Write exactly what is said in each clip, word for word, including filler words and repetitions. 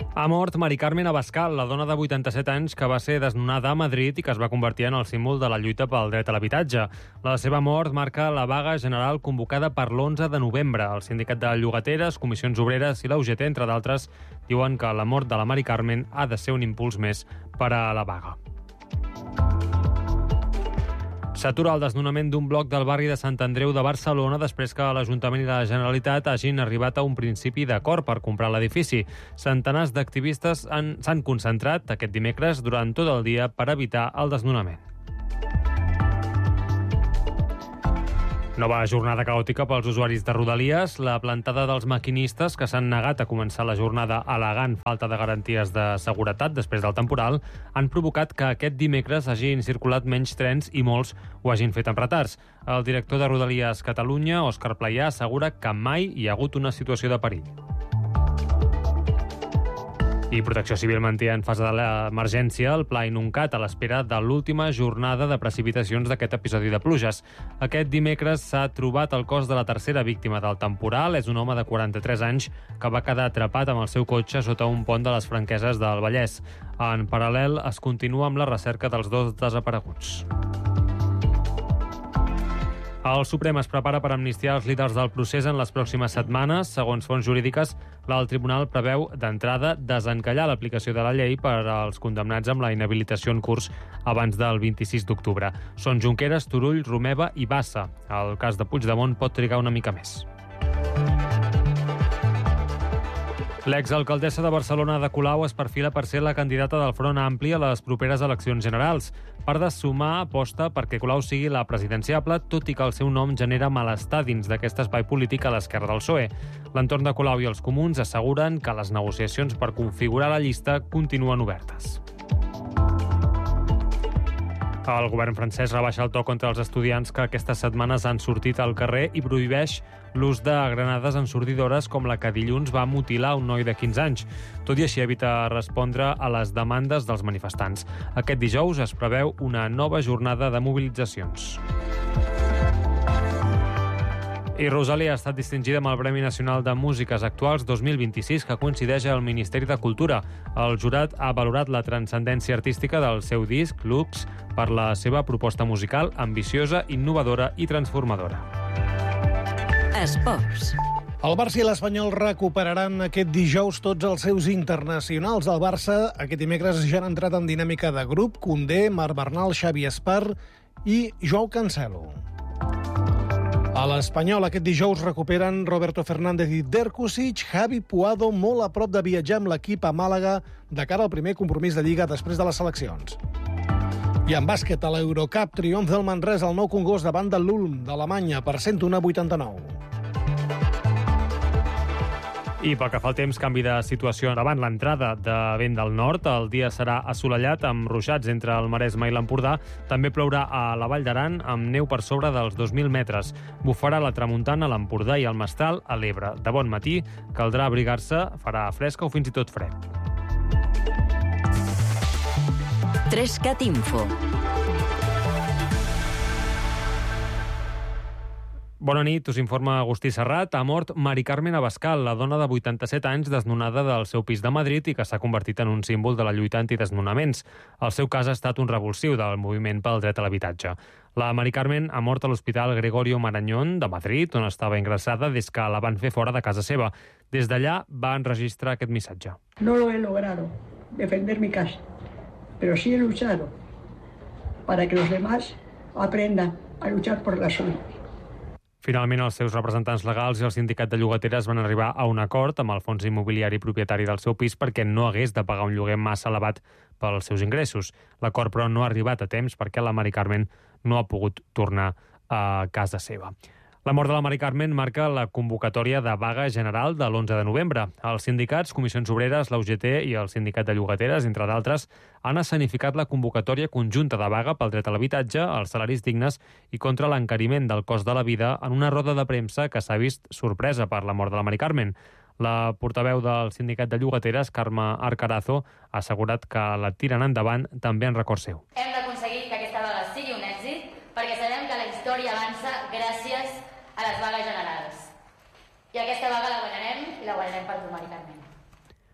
Ha mort Mari Carmen Abascal, la dona de vuitanta-set anys que va ser desnonada a Madrid i que es va convertir en el símbol de la lluita pel dret a l'habitatge. La seva mort marca la vaga general convocada per l'onze de novembre. El sindicat de llogateres, comissions obreres i la U G T, entre d'altres, diuen que la mort de la Mari Carmen ha de ser un impuls més per a la vaga. S'atura el desnonament d'un bloc del barri de Sant Andreu de Barcelona després que l'Ajuntament i la Generalitat hagin arribat a un principi d'acord per comprar l'edifici. Centenars d'activistes s'han concentrat aquest dimecres durant tot el dia per evitar el desnonament. Nova jornada caòtica pels usuaris de Rodalies. La plantada dels maquinistes que s'han negat a començar la jornada al·legant falta de garanties de seguretat després del temporal han provocat que aquest dimecres hagin circulat menys trens i molts ho hagin fet amb retards. El director de Rodalies Catalunya, Òscar Playà, assegura que mai hi ha hagut una situació de perill. I Protecció Civil manté en fase de l'emergència el Pla Inuncat a l'espera de l'última jornada de precipitacions d'aquest episodi de pluges. Aquest dimecres s'ha trobat el cos de la tercera víctima del temporal. És un home de quaranta-tres anys que va quedar atrapat amb el seu cotxe sota un pont de les Franqueses del Vallès. En paral·lel, es continua amb la recerca dels dos desapareguts. El Suprem es prepara per amnistiar els líders del procés en les pròximes setmanes. Segons fonts jurídiques, el tribunal preveu d'entrada desencallar l'aplicació de la llei per als condemnats amb la inhabilitació en curs abans del vint-i-sis d'octubre. Són Junqueras, Turull, Romeva i Bassa. El cas de Puigdemont pot trigar una mica més. L'exalcaldessa de Barcelona, Ada Colau, es perfila per ser la candidata del Front Ampli a les properes eleccions generals. Per de sumar, aposta perquè Colau sigui la presidenciable, tot i que el seu nom genera malestar dins d'aquest espai polític a l'esquerra del P S O E. L'entorn de Colau i els comuns asseguren que les negociacions per configurar la llista continuen obertes. El govern francès rebaixa el to contra els estudiants que aquestes setmanes han sortit al carrer i prohibeix l'ús de granades ensordidores com la que dilluns va mutilar un noi de quinze anys. Tot i així evita respondre a les demandes dels manifestants. Aquest dijous es preveu una nova jornada de mobilitzacions. I Rosalia ha estat distingida amb el Premi Nacional de Músiques Actuals dos mil vint-i-sis, que coincideix al Ministeri de Cultura. El jurat ha valorat la transcendència artística del seu disc, Lux, per la seva proposta musical ambiciosa, innovadora i transformadora. Esports. El Barça i l'Espanyol recuperaran aquest dijous tots els seus internacionals. El Barça aquest dimecres ja han entrat en dinàmica de grup. Koundé, Marc Bernal, Xavi Espar i Joao Cancelo. A l'Espanyol aquest dijous recuperen Roberto Fernández i Derkusic, Javi Puado molt a prop de viatjar amb l'equip a Màlaga de cara al primer compromís de Lliga després de les seleccions. I en bàsquet, a l'Eurocup, triomf del Manresa al Nou Congost davant de l'Ulm d'Alemanya per cent un a vuitanta-nou. I pel que fa al temps, canvi de situació davant l'entrada de vent del nord. El dia serà assolellat amb ruixats entre el Maresme i l'Empordà. També plourà a la Vall d'Aran amb neu per sobre dels dos mil metres. Bufarà la tramuntana a l'Empordà i al Mestral a l'Ebre. De bon matí caldrà abrigar-se, farà fresca o fins i tot fred. Trescat Info. Bona nit, us informa Agustí Serrat. Ha mort Mari Carmen Abascal, la dona de vuitanta-set anys desnonada del seu pis de Madrid i que s'ha convertit en un símbol de la lluita antidesnonaments. El seu cas ha estat un revulsiu del moviment pel dret a l'habitatge. La Mari Carmen ha mort a l'Hospital Gregorio Marañón de Madrid, on estava ingressada des que la van fer fora de casa seva. Des d'allà va enregistrar aquest missatge. No lo he logrado defender mi casa, pero sí he luchado para que los demás aprendan a luchar por la suya. Finalment, els seus representants legals i el sindicat de llogateres van arribar a un acord amb el fons immobiliari propietari del seu pis perquè no hagués de pagar un lloguer massa elevat pels seus ingressos. L'acord, però, no ha arribat a temps perquè la Mari Carmen no ha pogut tornar a casa seva. La mort de la Mari Carmen marca la convocatòria de vaga general de l'onze de novembre. Els sindicats, comissions obreres, la U G T i el sindicat de llogateres, entre d'altres, han escenificat la convocatòria conjunta de vaga pel dret a l'habitatge, els salaris dignes i contra l'encariment del cost de la vida en una roda de premsa que s'ha vist sorpresa per la mort de la Mari Carmen. La portaveu del sindicat de llogateres, Carme Arcarazo, ha assegurat que la tiren endavant també en record seu. Hem d'aconseguir que aquesta vaga sigui un èxit perquè sabem que la història avança gràcies a les vagues generals. I aquesta vaga la guanyarem i la guanyarem per tu, Mari Carmen.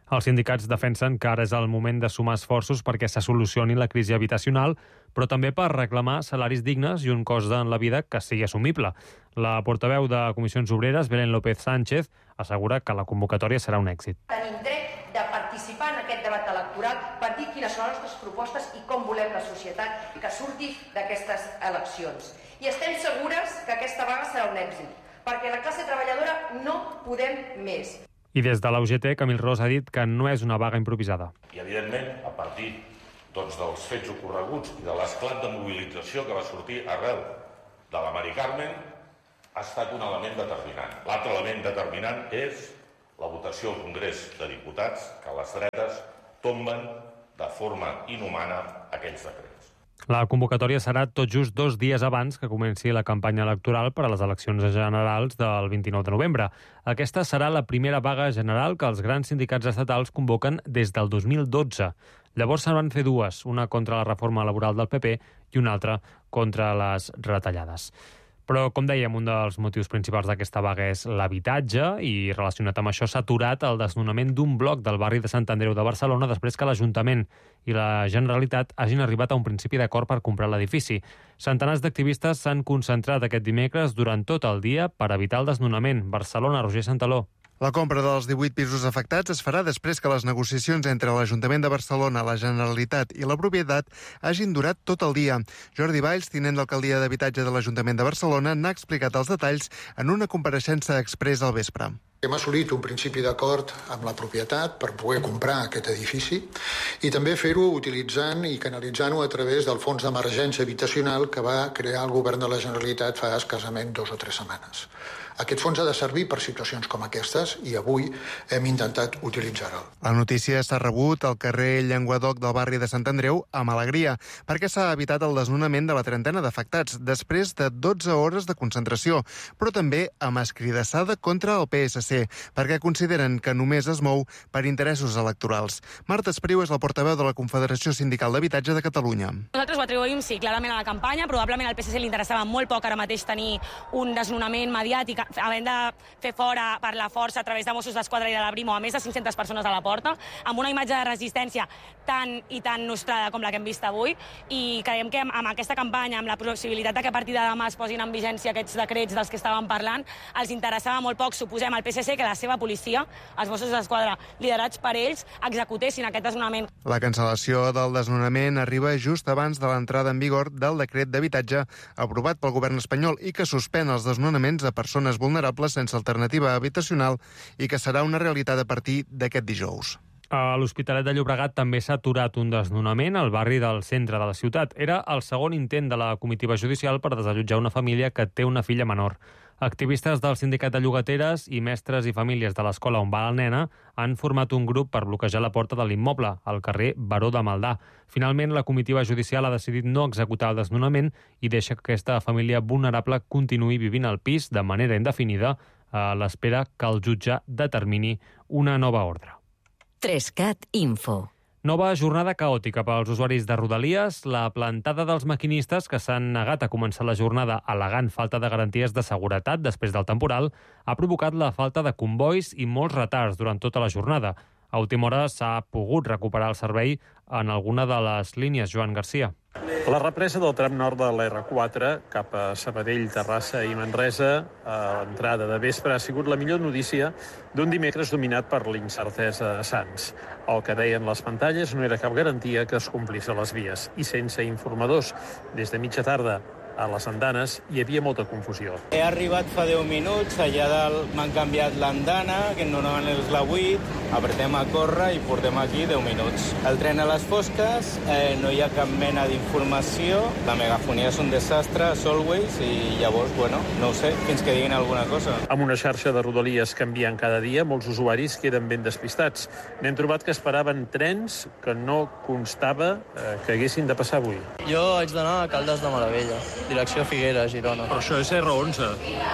Els sindicats defensen que ara és el moment de sumar esforços perquè se solucioni la crisi habitacional, però també per reclamar salaris dignes i un cost en la vida que sigui assumible. La portaveu de Comissions Obreres, Belén López Sánchez, assegura que la convocatòria serà un èxit. Tenim dret de participar en aquest debat electoral per dir quines són les nostres propostes i com volem la societat que surti d'aquestes eleccions. I estem segures que aquesta vaga serà un èxit, perquè la classe treballadora no podem més. I des de la U G T, Camil Ros ha dit que no és una vaga improvisada. I, evidentment, a partir doncs, dels fets ocorreguts i de l'esclat de mobilització que va sortir arrel de la Mari Carmen, ha estat un element determinant. L'altre element determinant és la votació al Congrés de Diputats que les dretes tomben de forma inhumana aquells decrets. La convocatòria serà tot just dos dies abans que comenci la campanya electoral per a les eleccions generals del vint-i-nou de novembre. Aquesta serà la primera vaga general que els grans sindicats estatals convoquen des del dos mil dotze. Llavors se'n van fer dues, una contra la reforma laboral del P P i una altra contra les retallades. Però, com dèiem, un dels motius principals d'aquesta vaga és l'habitatge i, relacionat amb això, s'ha aturat el desnonament d'un bloc del barri de Sant Andreu de Barcelona després que l'Ajuntament i la Generalitat hagin arribat a un principi d'acord per comprar l'edifici. Centenars d'activistes s'han concentrat aquest dimecres durant tot el dia per evitar el desnonament. Barcelona, Roger Santaló. La compra dels divuit pisos afectats es farà després que les negociacions entre l'Ajuntament de Barcelona, la Generalitat i la propietat hagin durat tot el dia. Jordi Valls, tinent d'alcaldia d'habitatge de l'Ajuntament de Barcelona, n'ha explicat els detalls en una compareixença exprés al vespre. Hem assolit un principi d'acord amb la propietat per poder comprar aquest edifici i també fer-ho utilitzant i canalitzant-ho a través del Fons d'Emergència Habitacional que va crear el Govern de la Generalitat fa escassament dos o tres setmanes. Aquest fons ha de servir per situacions com aquestes i avui hem intentat utilitzar-lo. La notícia s'ha rebut al carrer Llenguadoc del barri de Sant Andreu amb alegria, perquè s'ha evitat el desnonament de la trentena d'afectats després de dotze hores de concentració, però també amb escridassada contra el P S C, perquè consideren que només es mou per interessos electorals. Marta Espriu és la portaveu de la Confederació Sindical d'Habitatge de Catalunya. Nosaltres ho atribuïm, sí, clarament a la campanya. Probablement al P S C li interessava molt poc ara mateix tenir un desnonament mediàtic, havent de fer fora per la força a través de Mossos d'Esquadra i de la Brimo a més de cinc-centes persones a la porta, amb una imatge de resistència tan i tan nostrada com la que hem vist avui, i creiem que amb aquesta campanya, amb la possibilitat que a partir de demà es posin en vigència aquests decrets dels que estàvem parlant, els interessava molt poc, suposem, al P S C que la seva policia, els Mossos d'Esquadra, liderats per ells, executessin aquest desnonament. La cancel·lació del desnonament arriba just abans de l'entrada en vigor del decret d'habitatge aprovat pel govern espanyol i que suspèn els desnonaments a persones vulnerables sense alternativa habitacional i que serà una realitat a partir d'aquest dijous. A l'Hospitalet de Llobregat també s'ha aturat un desnonament al barri del centre de la ciutat. Era el segon intent de la comitiva judicial per desallotjar una família que té una filla menor. Activistes del sindicat de llogateres i mestres i famílies de l'escola on va la nena han format un grup per bloquejar la porta de l'immoble, al carrer Baró de Maldà. Finalment, la comitiva judicial ha decidit no executar el desnonament i deixa que aquesta família vulnerable continuï vivint al pis de manera indefinida a l'espera que el jutge determini una nova ordre. Trescat Info. Nova jornada caòtica pels usuaris de Rodalies. La plantada dels maquinistes que s'han negat a començar la jornada al·legant falta de garanties de seguretat després del temporal ha provocat la falta de convois i molts retards durant tota la jornada. A última hora s'ha pogut recuperar el servei en alguna de les línies. Joan Garcia. La represa del tram nord de l'R quatre cap a Sabadell, Terrassa i Manresa a l'entrada de vespre ha sigut la millor notícia d'un dimecres dominat per l'incertesa a Sants. El que deien les pantalles no era cap garantia que es complís a les vies i sense informadors. Des de mitja tarda a les andanes hi havia molta confusió. He arribat fa deu minuts, allà dalt m'han canviat l'andana, que normalment és la vuit, apretem a córrer i portem aquí deu minuts. El tren a les fosques, eh, no hi ha cap mena d'informació, la megafonia és un desastre, Solways, i llavors, bueno, no ho sé, fins que diguin alguna cosa. Amb una xarxa de rodalies canviant cada dia, molts usuaris queden ben despistats. N'hem trobat que esperaven trens que no constava eh, que haguessin de passar avui. Jo haig d'anar a Caldes de Maravella, direcció Figueres, Girona. Però això és R onze.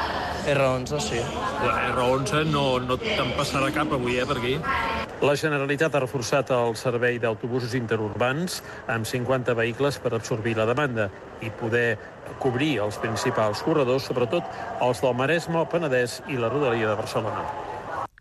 R onze, sí. La R onze no, no te'n passarà cap avui, eh, per aquí. La Generalitat ha reforçat el servei d'autobusos interurbans amb cinquanta vehicles per absorbir la demanda i poder cobrir els principals corredors, sobretot els del Maresme, el Penedès i la Rodalia de Barcelona.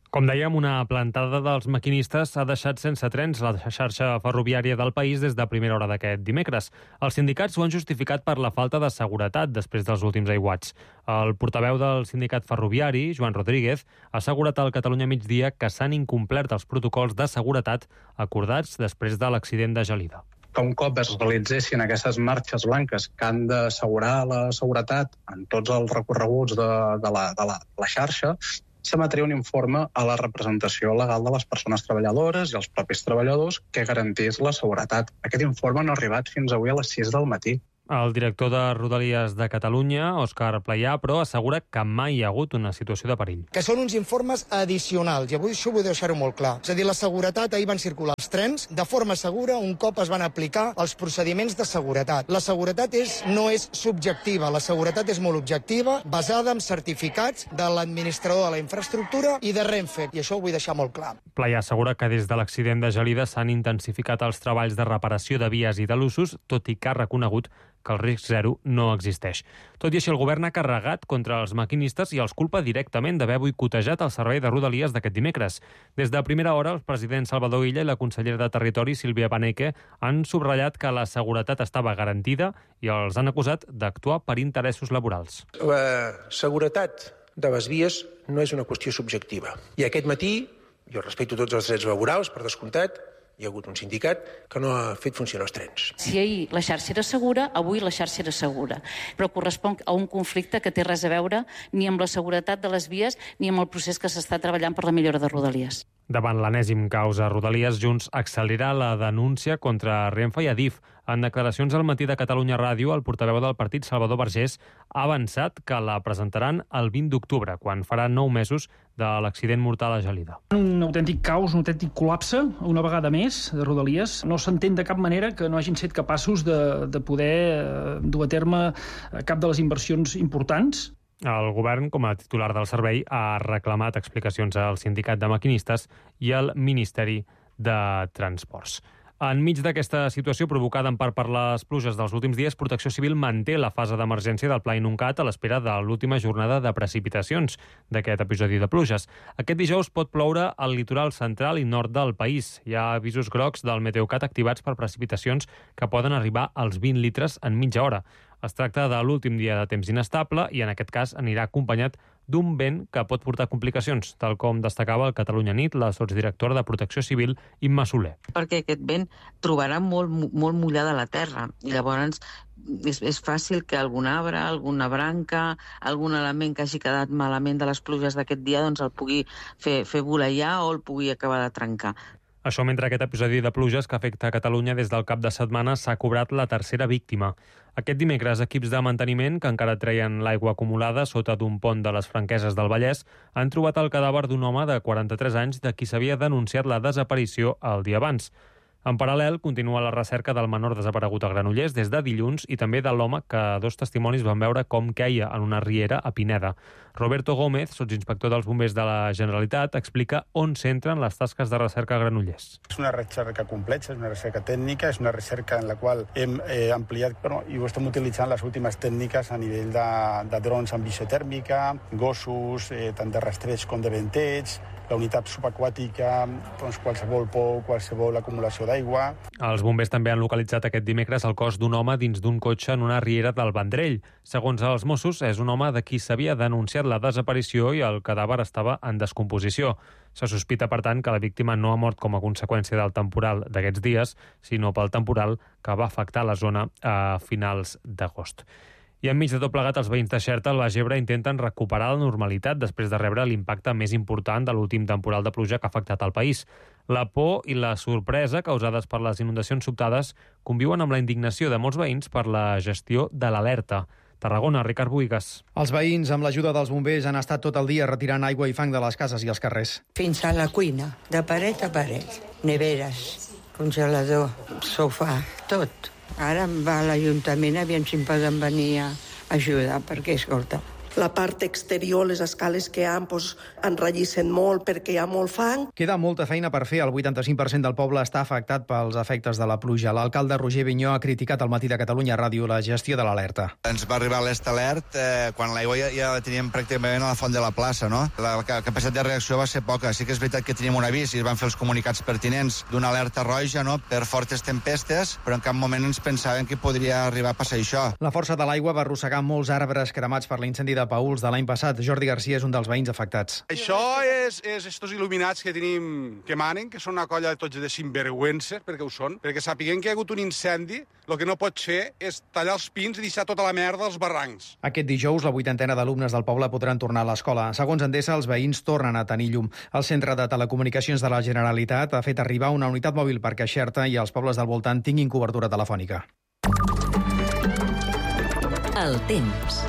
Com dèiem, una plantada dels maquinistes ha deixat sense trens la xarxa ferroviària del país des de primera hora d'aquest dimecres. Els sindicats ho han justificat per la falta de seguretat després dels últims aiguats. El portaveu del sindicat ferroviari, Joan Rodríguez, ha assegurat al Catalunya Migdia que s'han incomplert els protocols de seguretat acordats després de l'accident de Gelida. Que un cop es realitzessin aquestes marxes blanques que han d'assegurar la seguretat en tots els recorreguts de, de, la, de la, la xarxa, s'emetria un informe a la representació legal de les persones treballadores i els propis treballadors que garantís la seguretat. Aquest informe no ha arribat fins avui a les sis del matí. El director de Rodalies de Catalunya, Òscar Playà, però assegura que mai hi ha hagut una situació de perill. Que són uns informes addicionals, i avui això vull deixar-ho molt clar. És a dir, la seguretat, ahir van circular els trens de forma segura un cop es van aplicar els procediments de seguretat. La seguretat és, no és subjectiva, la seguretat és molt objectiva, basada en certificats de l'administrador de la infraestructura i de Renfe, i això ho vull deixar molt clar. Playà assegura que des de l'accident de Gelida s'han intensificat els treballs de reparació de vies i de l'usos, tot i que ha reconegut que el risc zero no existeix. Tot i així, el govern ha carregat contra els maquinistes i els culpa directament d'haver boicotejat el servei de Rodalies d'aquest dimecres. Des de primera hora, el president Salvador Illa i la consellera de Territori, Sílvia Paneque, han subratllat que la seguretat estava garantida i els han acusat d'actuar per interessos laborals. La seguretat de les vies no és una qüestió subjectiva. I aquest matí, jo respecto tots els drets laborals, per descomptat, hi ha hagut un sindicat que no ha fet funcionar els trens. Si ahir la xarxa era segura, avui la xarxa era segura. Però correspon a un conflicte que té res a veure ni amb la seguretat de les vies ni amb el procés que s'està treballant per la millora de Rodalies. Davant l'enèsim causa Rodalies, Junts accelera la denúncia contra Renfe i Adif. En declaracions al matí de Catalunya Ràdio, el portaveu del partit, Salvador Vergés, ha avançat que la presentaran el vint d'octubre, quan farà nou mesos de l'accident mortal a Gelida. Un autèntic caos, un autèntic col·lapse, una vegada més, de Rodalies. No s'entén de cap manera que no hagin estat capaços de, de poder eh, dur a terme cap de les inversions importants. El govern, com a titular del servei, ha reclamat explicacions al sindicat de maquinistes i al Ministeri de Transports. Enmig d'aquesta situació provocada en part per les pluges dels últims dies, Protecció Civil manté la fase d'emergència del Pla Inuncat a l'espera de l'última jornada de precipitacions d'aquest episodi de pluges. Aquest dijous pot ploure al litoral central i nord del país. Hi ha avisos grocs del Meteocat activats per precipitacions que poden arribar als vint litres en mitja hora. Es tracta de l'últim dia de temps inestable i en aquest cas anirà acompanyat d'un vent que pot portar complicacions, tal com destacava el Catalunya Nit la sotsdirectora de Protecció Civil, Imma Soler. Perquè aquest vent trobarà molt, molt mullada la terra i llavors és, és fàcil que algun arbre, alguna branca, algun element que hagi quedat malament de les pluges d'aquest dia doncs el pugui fer, fer voleiar o el pugui acabar de trencar. Això mentre aquest episodi de pluges que afecta a Catalunya des del cap de setmana s'ha cobrat la tercera víctima. Aquest dimecres, equips de manteniment que encara treien l'aigua acumulada sota d'un pont de les Franqueses del Vallès han trobat el cadàver d'un home de quaranta-tres anys de qui s'havia denunciat la desaparició el dia abans. En paral·lel, continua la recerca del menor desaparegut a Granollers des de dilluns i també de l'home que dos testimonis van veure com queia en una riera a Pineda. Roberto Gómez, sotsinspector dels bombers de la Generalitat, explica on centren les tasques de recerca a Granollers. És una recerca complexa, és una recerca tècnica, és una recerca en la qual hem eh, ampliat bueno, i ho estem utilitzant les últimes tècniques a nivell de, de drons amb visió tèrmica, gossos, eh, tant de rastreig com de venteig, la unitat subaquàtica, doncs qualsevol pou, qualsevol acumulació d'aigua. Els bombers també han localitzat aquest dimecres el cos d'un home dins d'un cotxe en una riera del Vendrell. Segons els Mossos, és un home de qui s'havia denunciat la desaparició i el cadàver estava en descomposició. Se sospita, per tant, que la víctima no ha mort com a conseqüència del temporal d'aquests dies, sinó pel temporal que va afectar la zona a finals d'agost. I enmig de tot plegat, els veïns de Xerta, al Baix Ebre, intenten recuperar la normalitat després de rebre l'impacte més important de l'últim temporal de pluja que ha afectat el país. La por i la sorpresa causades per les inundacions sobtades conviuen amb la indignació de molts veïns per la gestió de l'alerta. Tarragona, Ricard Buigas. Els veïns, amb l'ajuda dels bombers, han estat tot el dia retirant aigua i fang de les cases i els carrers. Fins a la cuina, de paret a paret. Neveres, congelador, sofà, tot. Ara va a l'Ajuntament, aviam si em poden venir a ajudar, perquè, escolta, la part exterior, les escales que hi ha, doncs, enrallissen molt perquè hi ha molt fang. Queda molta feina per fer. El vuitanta-cinc per cent del poble està afectat pels efectes de la pluja. L'alcalde Roger Vinyó ha criticat al Matí de Catalunya Ràdio la gestió de l'alerta. Ens va arribar l'est alert eh, quan l'aigua ja, ja la teníem pràcticament a la font de la plaça, no? La, la capacitat de reacció va ser poca. Sí que és veritat que teníem un avís i es van fer els comunicats pertinents d'una alerta roja, no?, per fortes tempestes, però en cap moment ens pensàvem que podria arribar a passar això. La força de l'aigua va arrossegar molts arbres cremats per l'incendi de Paüls de l'any passat. Jordi Garcia és un dels veïns afectats. Això és, és estos il·luminats que tenim que manen, que són una colla de tots de sinvergüences, perquè ho són, perquè sapiguem que hi ha hagut un incendi, el que no pots fer és tallar els pins i deixar tota la merda als barrancs. Aquest dijous, la vuitantena d'alumnes del poble podran tornar a l'escola. Segons Endesa, els veïns tornen a tenir llum. El Centre de Telecomunicacions de la Generalitat ha fet arribar una unitat mòbil perquè Xerta i els pobles del voltant tinguin cobertura telefònica. El temps.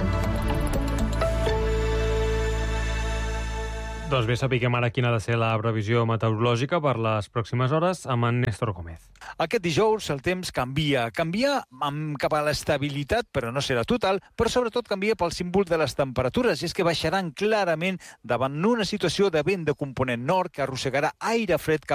Doncs bé, sapiguem ara quina ha de ser la previsió meteorològica per les pròximes hores amb en Néstor Gómez. Aquest dijous el temps canvia. Canvia amb, cap a l'estabilitat, però no serà total, però sobretot canvia pel símbol de les temperatures, i és que baixaran clarament davant una situació de vent de component nord que arrossegarà aire fred cap